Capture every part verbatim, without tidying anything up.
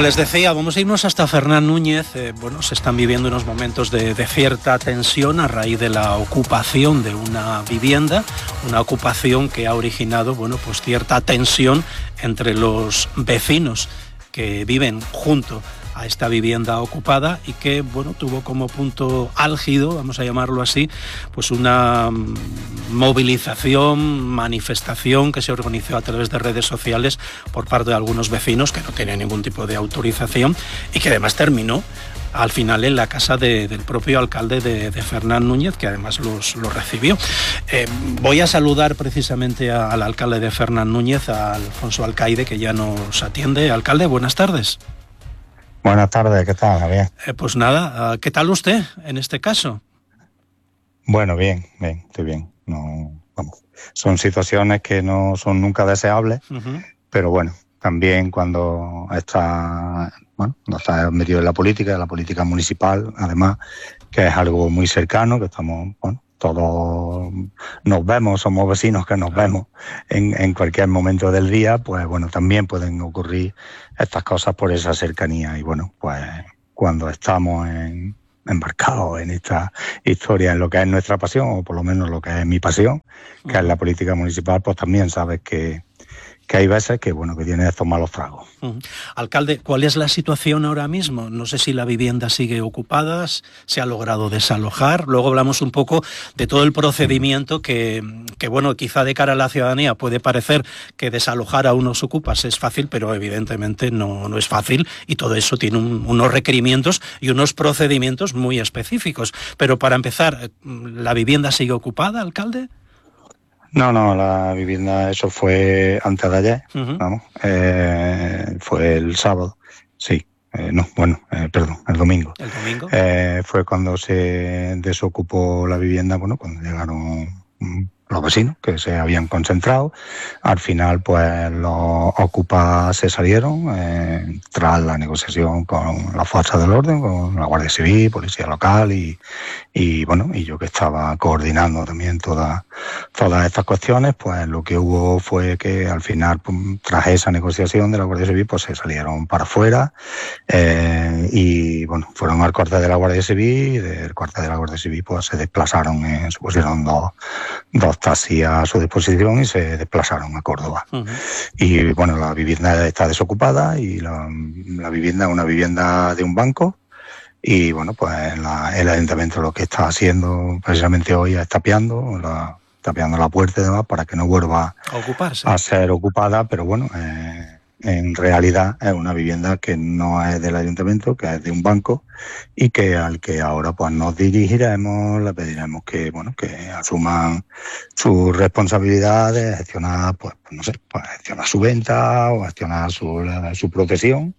les decía, vamos a irnos hasta Fernán Núñez. Eh, bueno, se están viviendo unos momentos de, de cierta tensión a raíz de la ocupación de una vivienda, una ocupación que ha originado, bueno, pues cierta tensión entre los vecinos que viven junto a esta vivienda ocupada y que, bueno, tuvo como punto álgido, vamos a llamarlo así, pues una movilización, manifestación que se organizó a través de redes sociales por parte de algunos vecinos que no tenían ningún tipo de autorización y que además terminó al final en la casa de, del propio alcalde de, de Fernán Núñez, que además los, los recibió. Eh, voy a saludar precisamente a, al alcalde de Fernán Núñez, a Alfonso Alcaide, que ya nos atiende. Alcalde, buenas tardes. Buenas tardes, ¿qué tal, Javier? Eh, pues nada, ¿qué tal usted en este caso? Bueno, bien, bien, estoy bien. No, vamos, son situaciones que no son nunca deseables, uh-huh. Pero bueno, también cuando está, bueno, no está metido en la política, en la política municipal, además, que es algo muy cercano, que estamos, bueno, todos nos vemos, somos vecinos que nos claro. vemos en, en cualquier momento del día, pues bueno, también pueden ocurrir estas cosas por esa cercanía. Y bueno, pues cuando estamos en, embarcados en esta historia, en lo que es nuestra pasión, o por lo menos lo que es mi pasión, que uh-huh. es la política municipal, pues también sabes que que hay veces que, bueno, que tiene estos malos tragos. Uh-huh. Alcalde, ¿cuál es la situación ahora mismo? No sé si la vivienda sigue ocupada, se ha logrado desalojar. Luego hablamos un poco de todo el procedimiento que, que, bueno, quizá de cara a la ciudadanía puede parecer que desalojar a unos ocupas es fácil, pero evidentemente no, no es fácil y todo eso tiene un, unos requerimientos y unos procedimientos muy específicos. Pero para empezar, ¿la vivienda sigue ocupada, alcalde? No, no, la vivienda, eso fue antes de ayer, uh-huh. vamos, eh, fue el sábado, sí, eh, no, bueno, eh, perdón, el domingo. ¿El domingo? Eh, fue cuando se desocupó la vivienda, bueno, cuando llegaron los vecinos que se habían concentrado. Al final, pues los ocupas se salieron eh, tras la negociación con las fuerzas del orden, con la Guardia Civil, Policía Local y, y bueno, y yo que estaba coordinando también todas todas estas cuestiones, pues lo que hubo fue que al final, pues, tras esa negociación de la Guardia Civil, pues se salieron para afuera eh, y bueno, fueron al cuartel de la Guardia Civil y del cuartel de la Guardia Civil pues se desplazaron, eh, se pusieron dos, dos taxis a su disposición y se desplazaron a Córdoba. Uh-huh. Y bueno, la vivienda está desocupada y la, la vivienda es una vivienda de un banco. Y bueno, pues la, el ayuntamiento lo que está haciendo precisamente hoy es tapiando la, tapiando la puerta y demás para que no vuelva a ocuparse, a ser ocupada, pero bueno, eh, en realidad es una vivienda que no es del ayuntamiento, que es de un banco y que al que ahora pues nos dirigiremos, le pediremos que bueno que asuman sus responsabilidades de gestionar, pues no sé, pues gestionar su venta o gestionar su, la, su protección.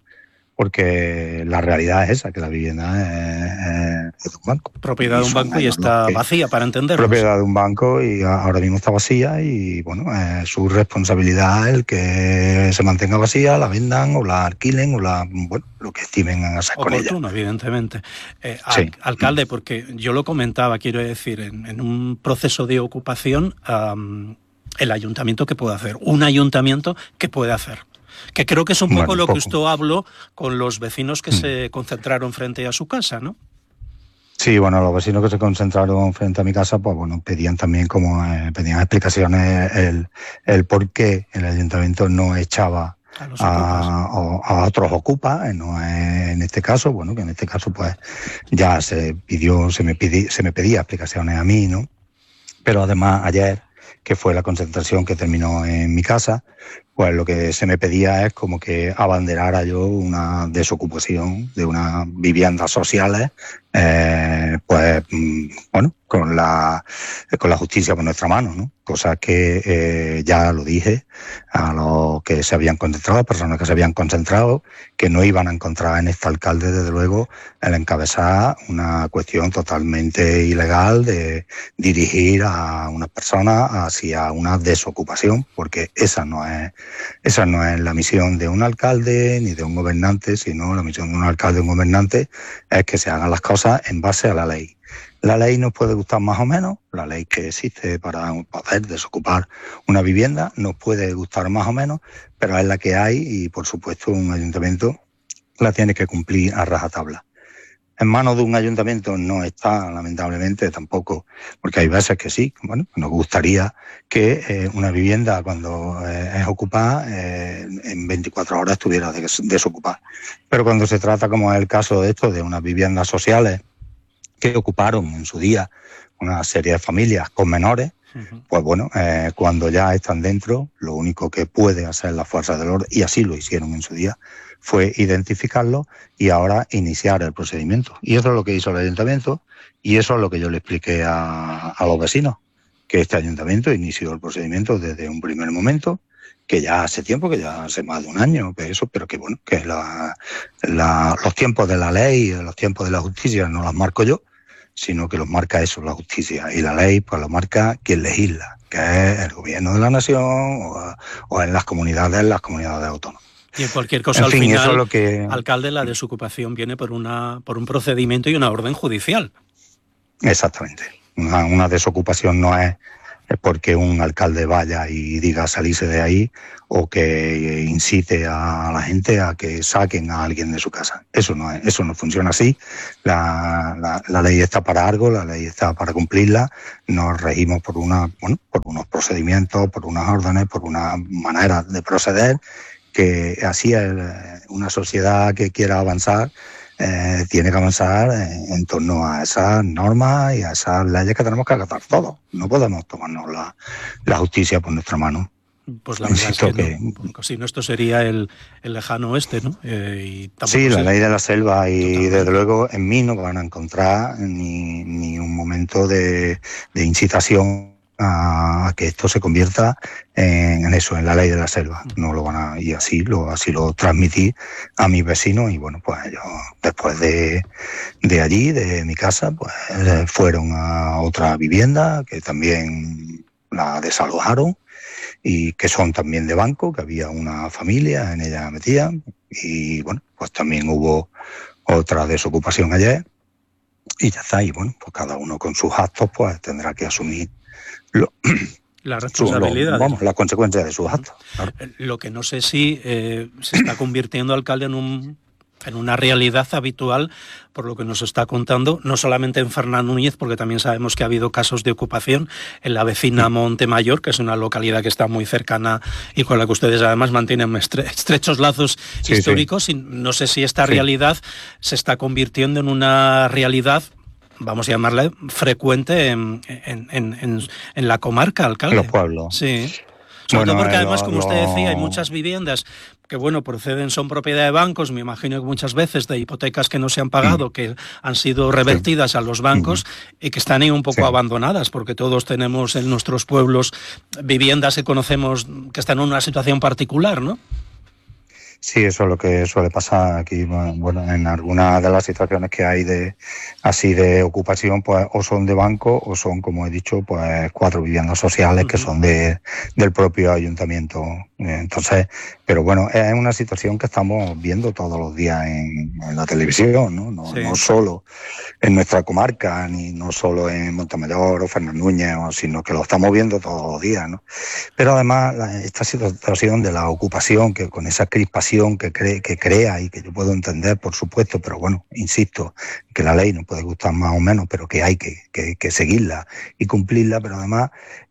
Porque la realidad es esa, que la vivienda es, es de un banco. Propiedad de un banco y está vacía, para entenderlo. Propiedad de un banco y ahora mismo está vacía y, bueno, es su responsabilidad el que se mantenga vacía, la vendan o la alquilen o la, bueno, lo que estimen hacer con ella. Oportuno, evidentemente. Eh, sí. al, alcalde, porque yo lo comentaba, quiero decir, en, en un proceso de ocupación, um, el ayuntamiento, ¿qué puede hacer? Un ayuntamiento, ¿qué puede hacer? Que creo que es un poco bueno, lo poco. que usted habló con los vecinos que mm. se concentraron frente a su casa, ¿no? Sí, bueno, los vecinos que se concentraron frente a mi casa, pues bueno, pedían también como eh, pedían explicaciones el, el por qué el ayuntamiento no echaba a, a, a otros ocupas, no es en este caso, bueno, que en este caso pues ya se pidió, se me pidi, se me pedía explicaciones a mí, ¿no? Pero además ayer, que fue la concentración que terminó en mi casa, pues lo que se me pedía es como que abanderara yo una desocupación de unas viviendas sociales, eh, pues, bueno, con la, con la justicia por nuestra mano, ¿no? Cosa que eh, ya lo dije a los que se habían concentrado, a personas que se habían concentrado, que no iban a encontrar en este alcalde, desde luego, el encabezar una cuestión totalmente ilegal de dirigir a unas personas hacia una desocupación, porque esa no es Esa no es la misión de un alcalde ni de un gobernante, sino la misión de un alcalde o un gobernante es que se hagan las cosas en base a la ley. La ley nos puede gustar más o menos, la ley que existe para poder desocupar una vivienda nos puede gustar más o menos, pero es la que hay y, por supuesto, un ayuntamiento la tiene que cumplir a rajatabla. En manos de un ayuntamiento no está, lamentablemente, tampoco, porque hay veces que sí, bueno, nos gustaría que eh, una vivienda cuando eh, es ocupada eh, en veinticuatro horas estuviera des desocupada. Pero cuando se trata, como es el caso de esto, de unas viviendas sociales que ocuparon en su día una serie de familias con menores, uh-huh. pues bueno, eh, cuando ya están dentro, lo único que puede hacer la fuerza del orden, y así lo hicieron en su día, fue identificarlo y ahora iniciar el procedimiento. Y eso es lo que hizo el ayuntamiento y eso es lo que yo le expliqué a, a los vecinos, que este ayuntamiento inició el procedimiento desde un primer momento, que ya hace tiempo, que ya hace más de un año, que eso, pero que bueno, que la, la, los tiempos de la ley, los tiempos de la justicia no los marco yo, sino que los marca eso, la justicia, y la ley pues lo marca quien legisla, que es el gobierno de la nación o, o en las comunidades, las comunidades autónomas. Y en cualquier cosa, en al fin, final, eso es lo que... alcalde, la desocupación viene por una por un procedimiento y una orden judicial. Exactamente. Una, una desocupación no es porque un alcalde vaya y diga salirse de ahí o que incite a la gente a que saquen a alguien de su casa. Eso no es, eso no funciona así. La, la, la ley está para algo, la ley está para cumplirla. Nos regimos por una, bueno, por unos procedimientos, por unas órdenes, por una manera de proceder, que así es una sociedad que quiera avanzar, eh, tiene que avanzar en, en torno a esas normas y a esas leyes que tenemos que acatar todos. No podemos tomarnos la, la justicia por nuestra mano. Pues la verdad Insisto es que, que no, porque si no esto sería el, el lejano oeste, ¿no? Eh, y sí, la ley de la selva y totalmente. Desde luego en mí no van a encontrar ni, ni un momento de, de incitación a que esto se convierta en, en eso, en la ley de la selva. No lo van a, y así lo, así lo transmití a mis vecinos y bueno, pues ellos después de, de allí, de mi casa, pues fueron a otra vivienda que también la desalojaron y que son también de banco, que había una familia en ella metida y bueno, pues también hubo otra desocupación ayer y ya está, y bueno, pues cada uno con sus actos pues tendrá que asumir Lo, la responsabilidad. Lo, vamos, las consecuencias de sus actos. Claro. Lo que no sé si eh, se está convirtiendo, alcalde, en un en una realidad habitual, por lo que nos está contando, no solamente en Fernán Núñez, porque también sabemos que ha habido casos de ocupación en la vecina Montemayor, que es una localidad que está muy cercana y con la que ustedes además mantienen estre estrechos lazos sí, históricos. Sí. Y no sé si esta sí. realidad se está convirtiendo en una realidad, vamos a llamarle, frecuente en, en, en, en, en la comarca, alcalde. En los pueblos. Sí. Sobre bueno, todo porque además, lo, como usted decía, hay muchas viviendas que, bueno, proceden, son propiedad de bancos, me imagino que muchas veces de hipotecas que no se han pagado, mm. que han sido revertidas sí. a los bancos mm. y que están ahí un poco sí. abandonadas, porque todos tenemos en nuestros pueblos viviendas que conocemos que están en una situación particular, ¿no? Sí, eso es lo que suele pasar aquí. Bueno, en algunas de las situaciones que hay de así de ocupación, pues o son de banco o son, como he dicho, pues cuatro viviendas sociales uh-huh. que son de del propio ayuntamiento. Entonces, pero bueno, es una situación que estamos viendo todos los días en, en la televisión, ¿no? No, sí. no solo en nuestra comarca, ni no solo en Montemayor o Fernán Núñez, sino que lo estamos viendo todos los días, ¿no? Pero además, la, esta situación de la ocupación, que con esa crispación que, cree, que crea y que yo puedo entender, por supuesto, pero bueno, insisto, que la ley nos puede gustar más o menos, pero que hay que, que, que seguirla y cumplirla, pero además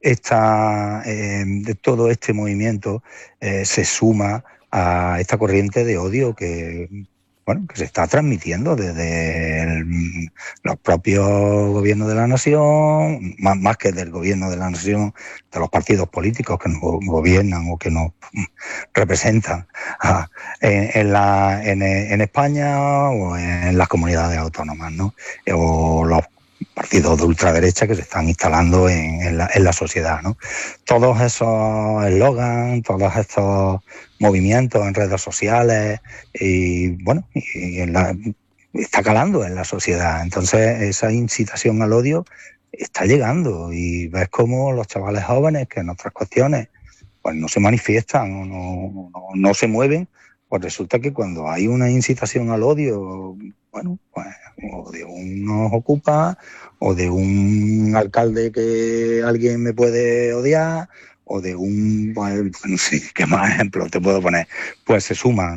esta, eh, de todo este movimiento eh, se suma a esta corriente de odio que, bueno, que se está transmitiendo desde el, los propios gobiernos de la nación, más, más que del gobierno de la nación, de los partidos políticos que nos gobiernan o que nos representan ah, en, en, la, en, en España o en las comunidades autónomas, ¿no? O los partidos de ultraderecha que se están instalando en, en, la, en la sociedad, ¿no? Todos esos eslogans, todos estos movimientos en redes sociales y bueno, y en la, está calando en la sociedad. Entonces esa incitación al odio está llegando y ves cómo los chavales jóvenes que en otras cuestiones pues no se manifiestan o no, no, no se mueven, pues resulta que cuando hay una incitación al odio, bueno, pues o de unos ocupas o de un alcalde que alguien me puede odiar o de un, pues, no sé, ¿qué más ejemplos te puedo poner? Pues se suman, ¿no?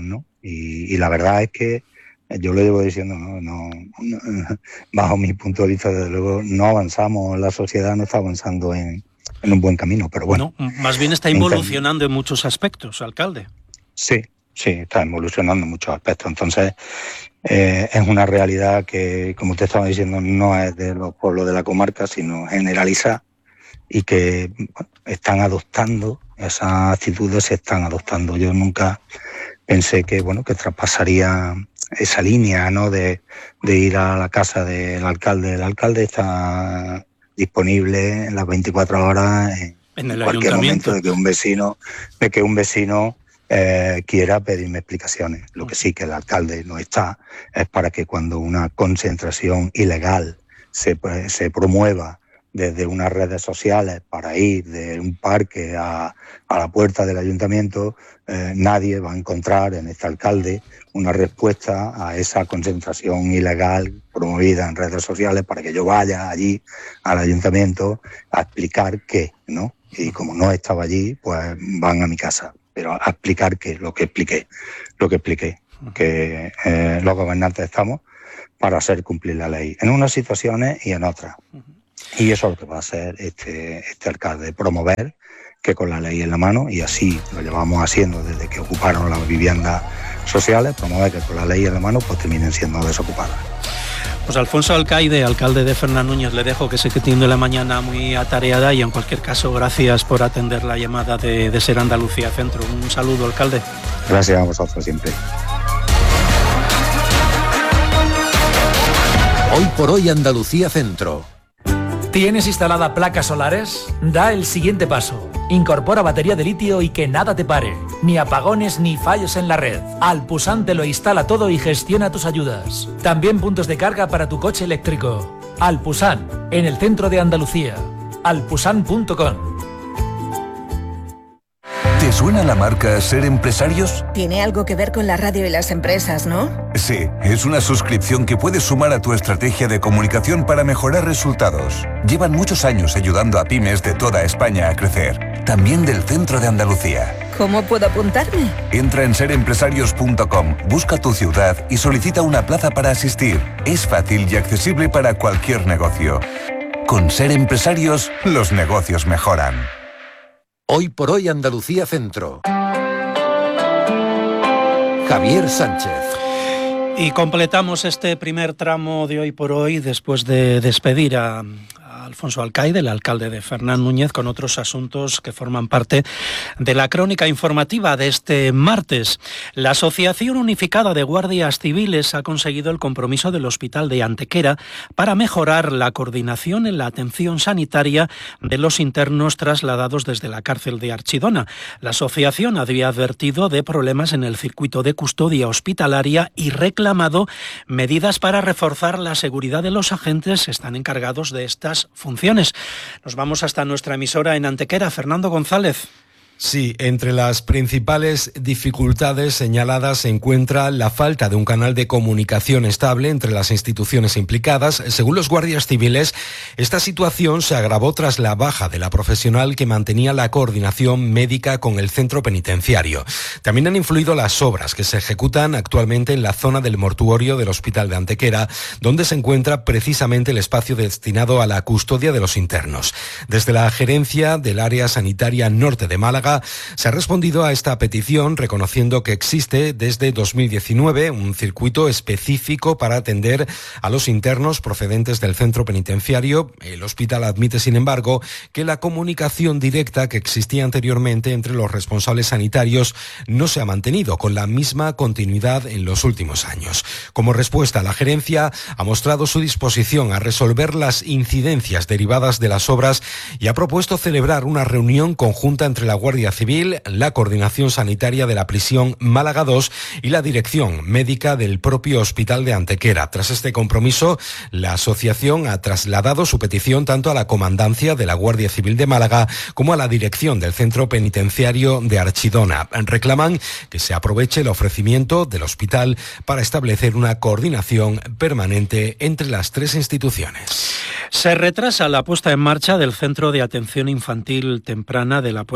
Y, y la verdad es que yo lo llevo diciendo, ¿no? No, no, bajo mi punto de vista, desde luego, no avanzamos, la sociedad no está avanzando en, en un buen camino, pero bueno. No, más bien está involucionando en muchos aspectos, alcalde. Sí, sí, está evolucionando en muchos aspectos. Entonces, eh, es una realidad que, como te estaba diciendo, no es de los pueblos de la comarca, sino generaliza, y que bueno, están adoptando, esas actitudes se están adoptando. Yo nunca pensé que, bueno, que traspasaría esa línea, ¿no?, de, de ir a la casa del alcalde. El alcalde está disponible en las veinticuatro horas en, en el cualquier momento de que un vecino, de que un vecino eh, quiera pedirme explicaciones. Lo que sí que el alcalde no está es para que cuando una concentración ilegal se, se promueva desde unas redes sociales para ir de un parque a, a la puerta del ayuntamiento, eh, nadie va a encontrar en este alcalde una respuesta a esa concentración ilegal promovida en redes sociales para que yo vaya allí al ayuntamiento a explicar qué, ¿no? Y como no estaba allí, pues van a mi casa. Pero a explicar qué, lo que expliqué, lo que expliqué, que eh, los gobernantes estamos para hacer cumplir la ley, en unas situaciones y en otras. Y eso es lo que va a hacer este, este alcalde, promover que con la ley en la mano, y así lo llevamos haciendo desde que ocuparon las viviendas sociales, promover que con la ley en la mano pues terminen siendo desocupadas. Pues Alfonso Alcaide, alcalde de Fernán Núñez, le dejo, que sé que tiene la mañana muy atareada, y en cualquier caso gracias por atender la llamada de, de Ser Andalucía Centro. Un saludo, alcalde. Gracias a vosotros siempre. Hoy por hoy Andalucía Centro. ¿Tienes instalada placas solares? Da el siguiente paso. Incorpora batería de litio y que nada te pare. Ni apagones ni fallos en la red. Alpusan te lo instala todo y gestiona tus ayudas. También puntos de carga para tu coche eléctrico. Alpusan, en el centro de Andalucía. alpusan punto com. ¿Te suena la marca Ser Empresarios? Tiene algo que ver con la radio y las empresas, ¿no? Sí, es una suscripción que puedes sumar a tu estrategia de comunicación para mejorar resultados. Llevan muchos años ayudando a pymes de toda España a crecer, también del centro de Andalucía. ¿Cómo puedo apuntarme? Entra en ser empresarios punto com, busca tu ciudad y solicita una plaza para asistir. Es fácil y accesible para cualquier negocio. Con Ser Empresarios, los negocios mejoran. Hoy por hoy Andalucía Centro. Javier Sánchez. Y completamos este primer tramo de Hoy por Hoy después de despedir a, a Alfonso Alcaide, el alcalde de Fernán Núñez, con otros asuntos que forman parte de la crónica informativa de este martes. La Asociación Unificada de Guardias Civiles ha conseguido el compromiso del Hospital de Antequera para mejorar la coordinación en la atención sanitaria de los internos trasladados desde la cárcel de Archidona. La asociación había advertido de problemas en el circuito de custodia hospitalaria y reclamado medidas para reforzar la seguridad de los agentes que están encargados de estas funciones. Nos vamos hasta nuestra emisora en Antequera. Fernando González. Sí, entre las principales dificultades señaladas se encuentra la falta de un canal de comunicación estable entre las instituciones implicadas. Según los guardias civiles, esta situación se agravó tras la baja de la profesional que mantenía la coordinación médica con el centro penitenciario. También han influido las obras que se ejecutan actualmente en la zona del mortuorio del Hospital de Antequera, donde se encuentra precisamente el espacio destinado a la custodia de los internos. Desde la gerencia del área sanitaria norte de Málaga se ha respondido a esta petición reconociendo que existe desde dos mil diecinueve un circuito específico para atender a los internos procedentes del centro penitenciario. El hospital admite, sin embargo, que la comunicación directa que existía anteriormente entre los responsables sanitarios no se ha mantenido con la misma continuidad en los últimos años. Como respuesta, la gerencia ha mostrado su disposición a resolver las incidencias derivadas de las obras y ha propuesto celebrar una reunión conjunta entre la Guardia Civil, la Coordinación Sanitaria de la Prisión Málaga dos y la Dirección Médica del propio Hospital de Antequera. Tras este compromiso, la asociación ha trasladado su petición tanto a la Comandancia de la Guardia Civil de Málaga como a la Dirección del Centro Penitenciario de Archidona. Reclaman que se aproveche el ofrecimiento del hospital para establecer una coordinación permanente entre las tres instituciones. Se retrasa la puesta en marcha del Centro de Atención Infantil Temprana de la Puebla de Cazalla.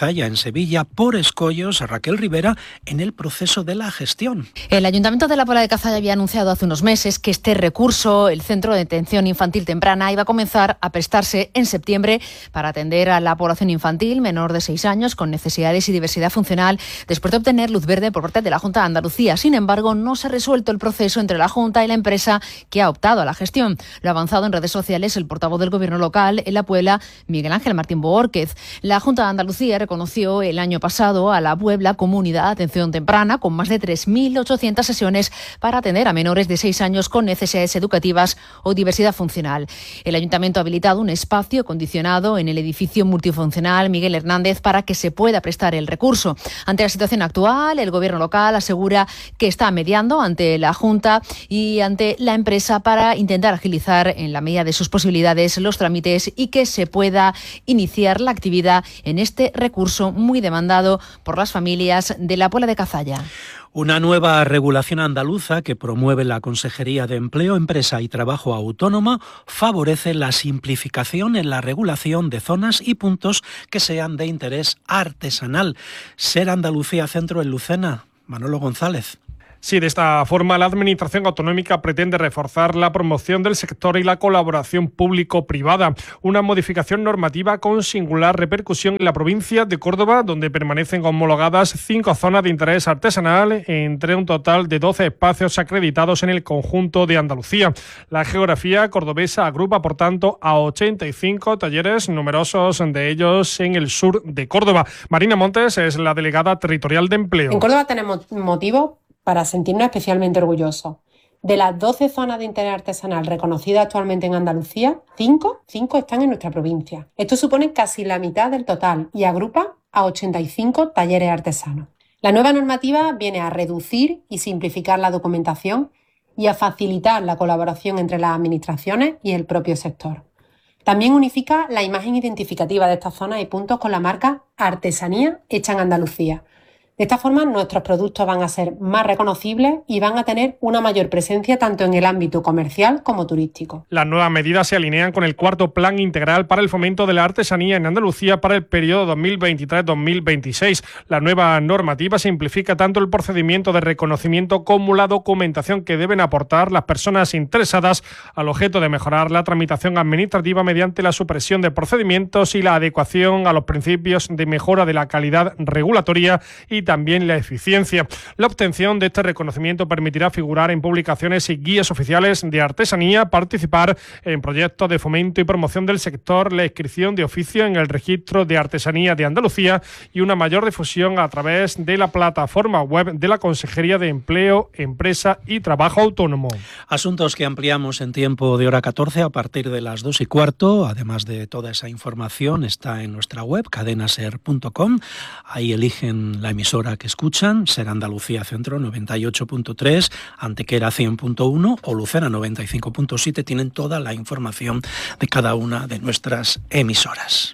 Cazalla, en Sevilla, por escollos, a Raquel Rivera, en el proceso de la gestión. El Ayuntamiento de la Puebla de Cazalla había anunciado hace unos meses que este recurso, el Centro de Atención Infantil Temprana, iba a comenzar a prestarse en septiembre para atender a la población infantil menor de seis años con necesidades y diversidad funcional, después de obtener luz verde por parte de la Junta de Andalucía. Sin embargo, no se ha resuelto el proceso entre la Junta y la empresa que ha optado a la gestión. Lo ha avanzado en redes sociales el portavoz del Gobierno local en la Puebla, Miguel Ángel Martín Boórquez. La Junta de Andalucía reconoció el año pasado a la Puebla como unidad de atención temprana con más de tres mil ochocientas sesiones para atender a menores de seis años con necesidades educativas o diversidad funcional. El Ayuntamiento ha habilitado un espacio condicionado en el edificio multifuncional Miguel Hernández para que se pueda prestar el recurso. Ante la situación actual, el Gobierno local asegura que está mediando ante la Junta y ante la empresa para intentar agilizar en la medida de sus posibilidades los trámites y que se pueda iniciar la actividad en este recurso muy demandado por las familias de la Puebla de Cazalla. Una nueva regulación andaluza que promueve la Consejería de Empleo, Empresa y Trabajo Autónoma favorece la simplificación en la regulación de zonas y puntos que sean de interés artesanal. Ser Andalucía Centro en Lucena. Manolo González. Sí, de esta forma la Administración Autonómica pretende reforzar la promoción del sector y la colaboración público-privada. Una modificación normativa con singular repercusión en la provincia de Córdoba, donde permanecen homologadas cinco zonas de interés artesanal entre un total de doce espacios acreditados en el conjunto de Andalucía. La geografía cordobesa agrupa, por tanto, a ochenta y cinco talleres, numerosos de ellos en el sur de Córdoba. Marina Montes es la delegada territorial de Empleo. En Córdoba tenemos motivo para sentirnos especialmente orgullosos. De las doce zonas de interés artesanal reconocidas actualmente en Andalucía, cinco, cinco están en nuestra provincia. Esto supone casi la mitad del total y agrupa a ochenta y cinco talleres artesanos. La nueva normativa viene a reducir y simplificar la documentación y a facilitar la colaboración entre las administraciones y el propio sector. También unifica la imagen identificativa de estas zonas y puntos con la marca Artesanía hecha en Andalucía. De esta forma, nuestros productos van a ser más reconocibles y van a tener una mayor presencia tanto en el ámbito comercial como turístico. Las nuevas medidas se alinean con el cuarto Plan Integral para el Fomento de la Artesanía en Andalucía para el periodo dos mil veintitrés dos mil veintiséis. La nueva normativa simplifica tanto el procedimiento de reconocimiento como la documentación que deben aportar las personas interesadas al objeto de mejorar la tramitación administrativa mediante la supresión de procedimientos y la adecuación a los principios de mejora de la calidad regulatoria y también la eficiencia. La obtención de este reconocimiento permitirá figurar en publicaciones y guías oficiales de artesanía, participar en proyectos de fomento y promoción del sector, la inscripción de oficio en el registro de artesanía de Andalucía y una mayor difusión a través de la plataforma web de la Consejería de Empleo, Empresa y Trabajo Autónomo. Asuntos que ampliamos en tiempo de hora catorce a partir de las dos y cuarto. Además de toda esa información está en nuestra web cadena ser punto com. Ahí eligen la emisora que escuchan, Ser Andalucía Centro noventa y ocho punto tres, Antequera cien punto uno o Lucena noventa y cinco punto siete. Tienen toda la información de cada una de nuestras emisoras.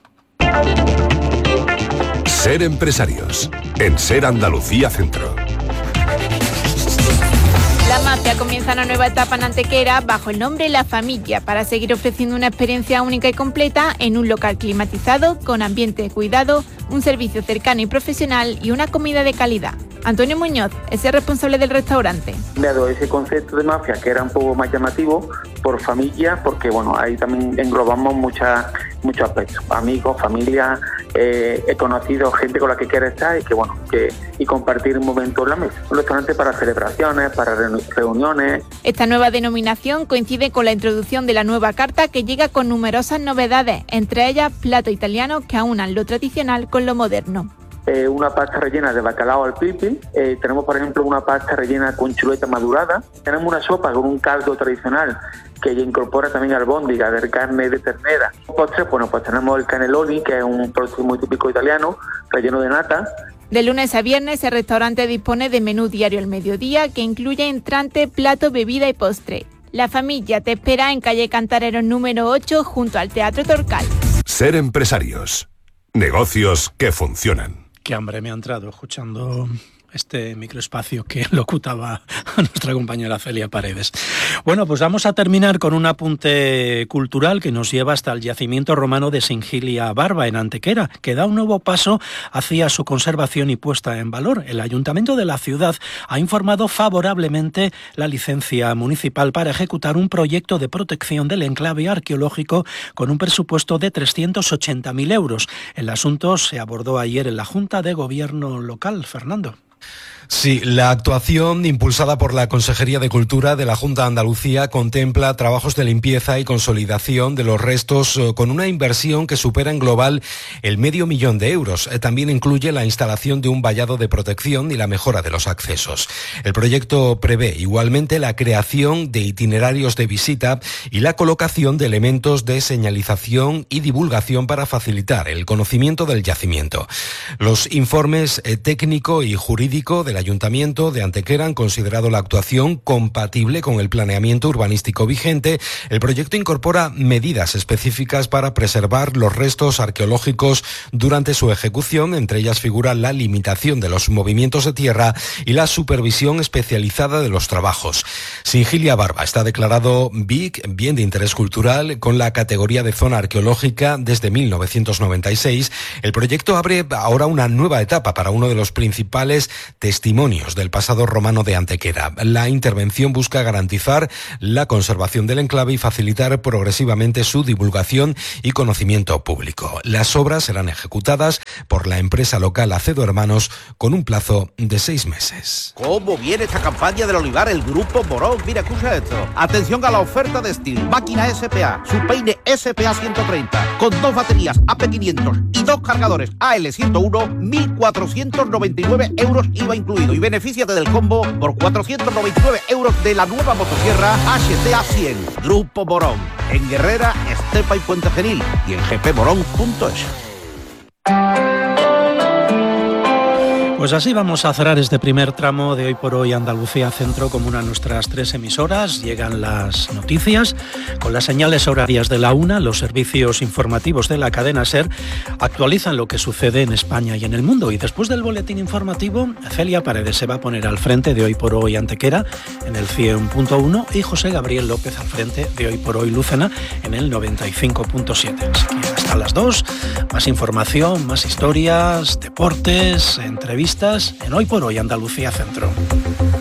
Ser empresarios en Ser Andalucía Centro. La Mafia comienza una nueva etapa en Antequera bajo el nombre La Familia para seguir ofreciendo una experiencia única y completa en un local climatizado, con ambiente de cuidado, un servicio cercano y profesional y una comida de calidad. Antonio Muñoz es el responsable del restaurante. Me ha dado ese concepto de mafia que era un poco más llamativo por familia, porque bueno, ahí también englobamos muchas, muchos aspectos, amigos, familia, eh, he conocido gente con la que quiero estar y que bueno, que y compartir un momento en la mesa. Un restaurante para celebraciones, para reuniones. Esta nueva denominación coincide con la introducción de la nueva carta que llega con numerosas novedades, entre ellas platos italianos que aunan lo tradicional con lo moderno. Eh, una pasta rellena de bacalao al pipi, eh, tenemos por ejemplo una pasta rellena con chuleta madurada, tenemos una sopa con un caldo tradicional que incorpora también albóndiga de carne de ternera. Postres, bueno, pues tenemos el cannelloni, que es un postre muy típico italiano, relleno de nata. De lunes a viernes el restaurante dispone de menú diario al mediodía que incluye entrante, plato, bebida y postre. La Familia te espera en calle Cantareros número ocho junto al Teatro Torcal. Ser empresarios. Negocios que funcionan. Qué hambre me ha entrado escuchando este microespacio que locutaba a nuestra compañera Celia Paredes. Bueno, pues vamos a terminar con un apunte cultural que nos lleva hasta el yacimiento romano de Singilia Barba, en Antequera, que da un nuevo paso hacia su conservación y puesta en valor. El Ayuntamiento de la ciudad ha informado favorablemente la licencia municipal para ejecutar un proyecto de protección del enclave arqueológico con un presupuesto de trescientos ochenta mil euros. El asunto se abordó ayer en la Junta de Gobierno local. Fernando. Sí, la actuación impulsada por la Consejería de Cultura de la Junta de Andalucía contempla trabajos de limpieza y consolidación de los restos con una inversión que supera en global el medio millón de euros. También incluye la instalación de un vallado de protección y la mejora de los accesos. El proyecto prevé igualmente la creación de itinerarios de visita y la colocación de elementos de señalización y divulgación para facilitar el conocimiento del yacimiento. Los informes eh, técnico y jurídico de del Ayuntamiento de Antequera han considerado la actuación compatible con el planeamiento urbanístico vigente. El proyecto incorpora medidas específicas para preservar los restos arqueológicos durante su ejecución. Entre ellas figura la limitación de los movimientos de tierra y la supervisión especializada de los trabajos. Singilia Barba está declarado B I C, Bien de Interés Cultural, con la categoría de zona arqueológica desde mil novecientos noventa y seis. El proyecto abre ahora una nueva etapa para uno de los principales testimonios del pasado romano de Antequera. La intervención busca garantizar la conservación del enclave y facilitar progresivamente su divulgación y conocimiento público. Las obras serán ejecutadas por la empresa local Acedo Hermanos con un plazo de seis meses. ¿Cómo viene esta campaña del olivar? El Grupo Morón. Mira, escucha esto. Atención a la oferta de Steel. Máquina S P A. Su peine S P A ciento treinta. Con dos baterías A P quinientos y dos cargadores A L ciento uno. mil cuatrocientos noventa y nueve euros I V A incluido. Y benefíciate del combo por cuatrocientos noventa y nueve euros de la nueva motosierra H T A cien. Grupo Morón. En Guerrera, Estepa y Puente Genil. Y en g p morón punto es. Pues así vamos a cerrar este primer tramo de Hoy por Hoy Andalucía Centro, como una de nuestras tres emisoras. Llegan las noticias con las señales horarias de la una. Los servicios informativos de la cadena SER actualizan lo que sucede en España y en el mundo. Y después del boletín informativo, Celia Paredes se va a poner al frente de Hoy por Hoy Antequera en el cien punto uno y José Gabriel López al frente de Hoy por Hoy Lucena en el noventa y cinco punto siete. Así que hasta las dos, más información, más historias, deportes, entrevistas en Hoy por Hoy Andalucía Centro.